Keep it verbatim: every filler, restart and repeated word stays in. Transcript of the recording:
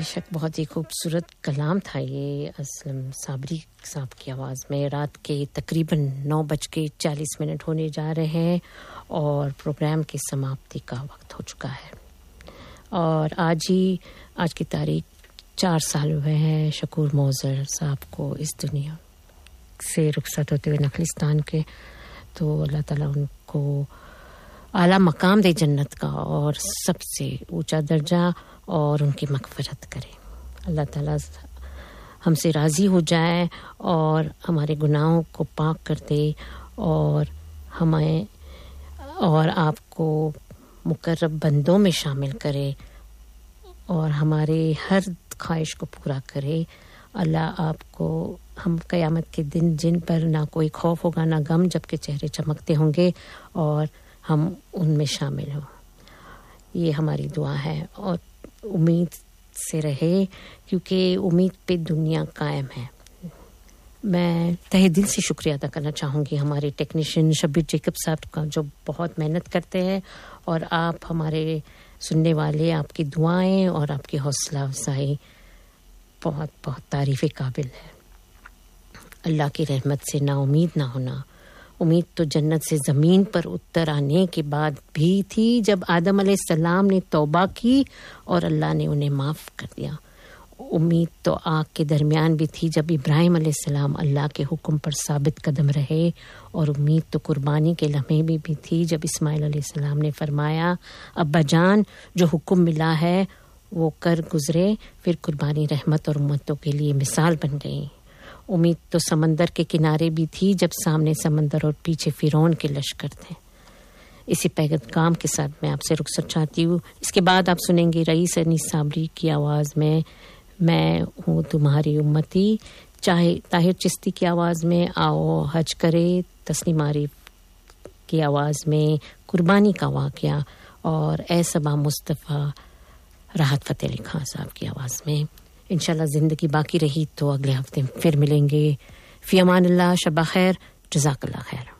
شک بہت ہی خوبصورت کلام تھا یہ اسلم صابری صاحب کی آواز میں. رات کے تقریباً نو بج کے چالیس منٹ ہونے جا رہے ہیں اور پروگرام کی سماپتی کا وقت ہو چکا ہے. اور آج ہی آج کی تاریخ چار سال ہوئے ہیں شکور موزر صاحب کو اس دنیا سے رخصت ہوتے ہوئے نخلستان کے. تو اللہ تعالیٰ ان کو اعلیٰ مقام دے جنت کا اور سب سے اونچا درجہ اور ان کی مغفرت کرے. اللہ تعالیٰ ہم سے راضی ہو جائے اور ہمارے گناہوں کو پاک کر دے اور ہمیں اور آپ کو مقرب بندوں میں شامل کرے اور ہمارے ہر خواہش کو پورا کرے. اللہ آپ کو ہم قیامت کے دن جن پر نہ کوئی خوف ہوگا نہ غم جبکہ چہرے چمکتے ہوں گے اور ہم ان میں شامل ہوں. یہ ہماری دعا ہے اور امید سے رہے کیونکہ امید پہ دنیا قائم ہے. میں تہہ دل سے شکریہ ادا کرنا چاہوں گی ہمارے ٹیکنیشین شبیر جیکب صاحب کا جو بہت محنت کرتے ہیں اور آپ ہمارے سننے والے آپ کی دعائیں اور آپ کی حوصلہ افزائی بہت بہت تعریف قابل ہے. اللہ کی رحمت سے نا امید نہ ہونا. امید تو جنت سے زمین پر اتر آنے کے بعد بھی تھی جب آدم علیہ السلام نے توبہ کی اور اللہ نے انہیں معاف کر دیا. امید تو آگ کے درمیان بھی تھی جب ابراہیم علیہ السلام اللہ کے حکم پر ثابت قدم رہے. اور امید تو قربانی کے لمحے بھی, بھی تھی جب اسماعیل علیہ السلام نے فرمایا ابا جان جو حکم ملا ہے وہ کر گزرے. پھر قربانی رحمت اور امتوں کے لیے مثال بن گئی. امید تو سمندر کے کنارے بھی تھی جب سامنے سمندر اور پیچھے فرعون کے لشکر تھے. اسی پیغام کے ساتھ میں آپ سے رخصت چاہتی ہوں. اس کے بعد آپ سنیں گے رئیس انیس صابری کی آواز میں میں ہوں تمہاری امتی. چاہے طاہر چشتی کی آواز میں آؤ حج کرے. تسنیم عارف کی آواز میں قربانی کا واقعہ اور اے صبا مصطفیٰ راحت فتح علی خان صاحب کی آواز میں. انشاءاللہ زندگی باقی رہی تو اگلے ہفتے پھر ملیں گے. فی امان اللہ. شب خیر. جزاک اللہ خیر.